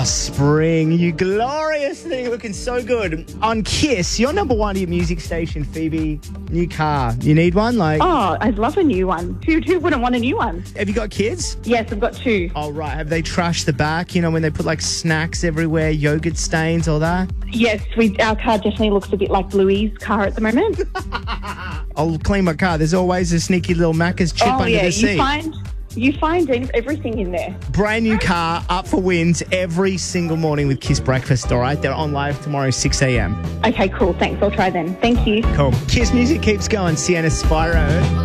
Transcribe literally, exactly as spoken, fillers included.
Spring, you glorious thing, looking so good. On Kiss, your number one hit music station, Phoebe. New car. You need one? Like, Oh, I'd love a new one. Who, who wouldn't want a new one? have you got kids? Yes, I've got two. Oh, right. Have they trashed the back? You know, when they put like snacks everywhere, yogurt stains, all that? Yes, we, our car definitely looks a bit like Bluey's car at the moment. I'll clean my car. There's always a sneaky little Macca's chip oh, under yeah, the seat. you find you find everything in there. Brand new car, up for wins every single morning with Kiss Breakfast, all right? They're on live tomorrow, six a.m. Okay, cool. Thanks. I'll try then. Thank you. Cool. Kiss music keeps going. Sienna Spyro.